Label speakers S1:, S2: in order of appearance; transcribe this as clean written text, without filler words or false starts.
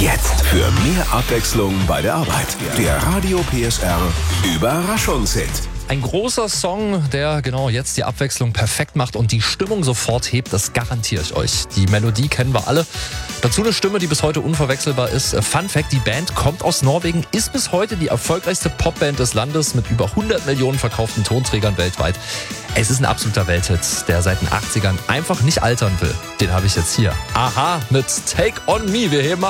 S1: Jetzt für mehr Abwechslung bei der Arbeit. Der Radio PSR Überraschungshit.
S2: Ein großer Song, der genau jetzt die Abwechslung perfekt macht und die Stimmung sofort hebt, das garantiere ich euch. Die Melodie kennen wir alle. Dazu eine Stimme, die bis heute unverwechselbar ist. Fun Fact, die Band kommt aus Norwegen, ist bis heute die erfolgreichste Popband des Landes mit über 100 Millionen verkauften Tonträgern weltweit. Es ist ein absoluter Welthit, der seit den 80ern einfach nicht altern will. Den habe ich jetzt hier. Aha mit Take On Me. Wir heben ab.